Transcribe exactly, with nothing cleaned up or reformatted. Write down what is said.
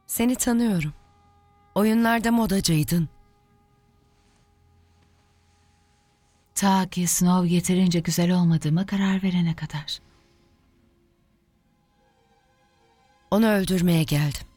Seni tanıyorum. Oyunlarda modacıydın. Ta ki Snow yeterince güzel olmadığıma karar verene kadar. Onu öldürmeye geldim.